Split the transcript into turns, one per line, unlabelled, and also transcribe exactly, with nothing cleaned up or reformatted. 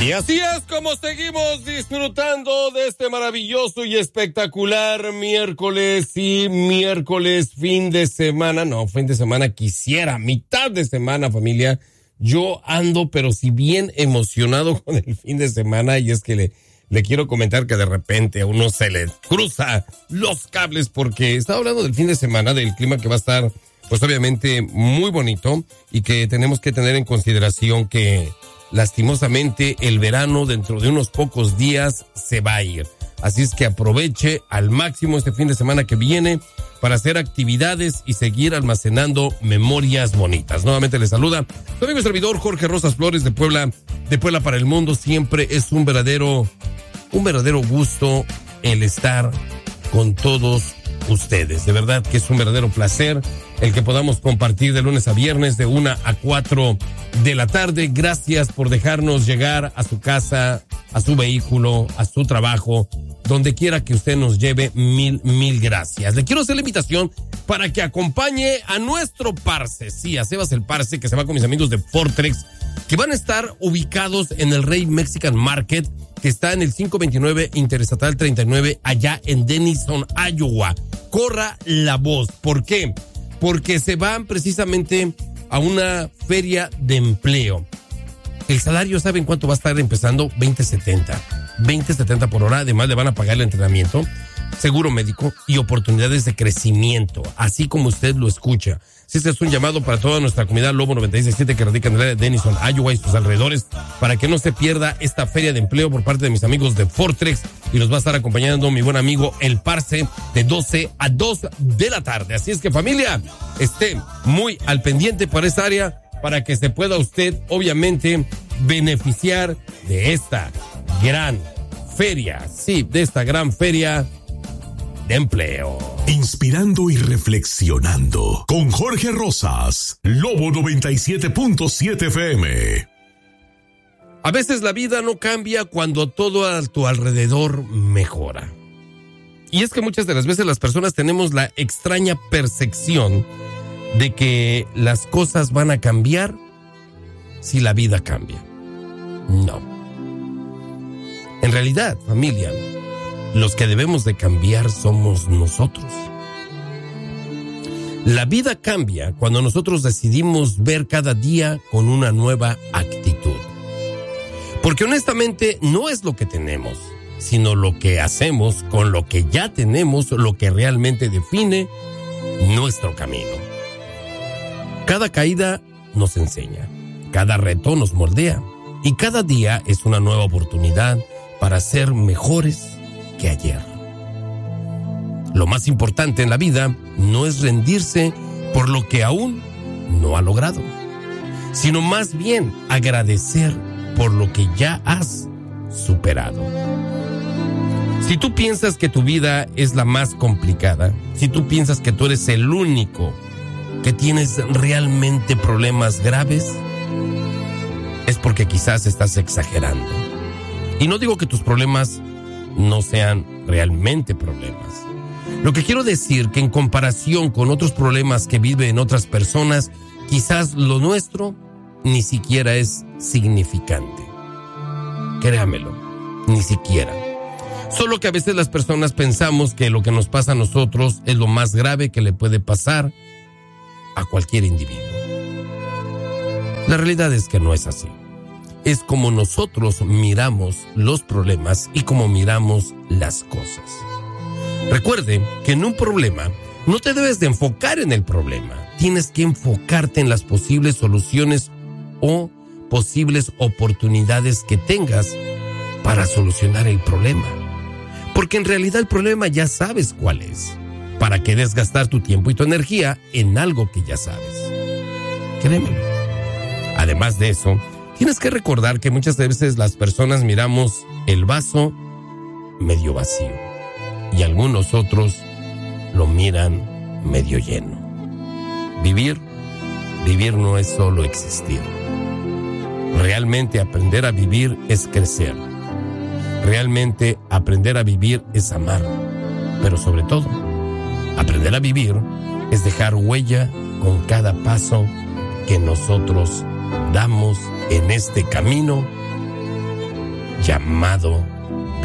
Y así es como seguimos disfrutando de este maravilloso y espectacular miércoles y miércoles fin de semana. No, fin de semana quisiera, mitad de semana, familia. Yo ando, pero si bien emocionado con el fin de semana, y es que le, le quiero comentar que de repente a uno se le cruza los cables porque estaba hablando del fin de semana, del clima que va a estar, pues obviamente muy bonito y que tenemos que tener en consideración que lastimosamente el verano dentro de unos pocos días se va a ir. Así es que aproveche al máximo este fin de semana que viene para hacer actividades y seguir almacenando memorias bonitas. Nuevamente les saluda su amigo y servidor Jorge Rosas Flores de Puebla, de Puebla para el mundo. Siempre es un verdadero, un verdadero gusto el estar con todos ustedes. De verdad que es un verdadero placer el que podamos compartir de lunes a viernes de una a cuatro de la tarde. Gracias por dejarnos llegar a su casa, a su vehículo, a su trabajo, donde quiera que usted nos lleve. Mil, mil gracias. Le quiero hacer la invitación para que acompañe a nuestro parce, sí, a Sebas el parce, que se va con mis amigos de Fortrex, que van a estar ubicados en el Rey Mexican Market, que está en el quinientos veintinueve Interestatal treinta y nueve, allá en Denison, Iowa. Corra la voz. ¿Por qué? Porque se van precisamente a una feria de empleo. El salario, ¿saben cuánto va a estar empezando? veinte setenta. veinte setenta por hora. Además, le van a pagar el entrenamiento, seguro médico y oportunidades de crecimiento, así como usted lo escucha. Si este es un llamado para toda nuestra comunidad Lobo noventa y seis punto siete que radica en el área de Denison, Iowa y sus alrededores, para que no se pierda esta feria de empleo por parte de mis amigos de Fortrex, y los va a estar acompañando mi buen amigo El Parce de doce a dos de la tarde. Así es que, familia, esté muy al pendiente para esta área para que se pueda usted, obviamente, beneficiar de esta gran feria, sí, de esta gran feria de empleo.
Inspirando y reflexionando con Jorge Rosas, Lobo noventa y siete punto siete F M.
A veces la vida no cambia cuando todo a tu alrededor mejora. Y es que muchas de las veces las personas tenemos la extraña percepción de que las cosas van a cambiar si la vida cambia. No. En realidad, familia, los que debemos de cambiar somos nosotros. La vida cambia cuando nosotros decidimos ver cada día con una nueva actitud. Porque honestamente no es lo que tenemos, sino lo que hacemos con lo que ya tenemos, lo que realmente define nuestro camino. Cada caída nos enseña, cada reto nos moldea y cada día es una nueva oportunidad para ser mejores que ayer. Lo más importante en la vida no es rendirse por lo que aún no ha logrado, sino más bien agradecer por lo que ya has superado. Si tú piensas que tu vida es la más complicada, si tú piensas que tú eres el único que tienes realmente problemas graves, es porque quizás estás exagerando. Y no digo que tus problemas no sean realmente problemas. Lo que quiero decir que en comparación con otros problemas que viven otras personas, quizás lo nuestro ni siquiera es significante. Créamelo, ni siquiera. Solo que a veces las personas pensamos que lo que nos pasa a nosotros es lo más grave que le puede pasar a cualquier individuo. La realidad es que no es así. Es como nosotros miramos los problemas y como miramos las cosas. Recuerde que en un problema no te debes de enfocar en el problema. Tienes que enfocarte en las posibles soluciones o posibles oportunidades que tengas para solucionar el problema. Porque en realidad el problema ya sabes cuál es. ¿Para qué desgastar tu tiempo y tu energía en algo que ya sabes? Créemelo. Además de eso, tienes que recordar que muchas veces las personas miramos el vaso medio vacío y algunos otros lo miran medio lleno. Vivir, vivir no es solo existir. Realmente aprender a vivir es crecer. Realmente aprender a vivir es amar. Pero sobre todo, aprender a vivir es dejar huella con cada paso que nosotros damos en este camino llamado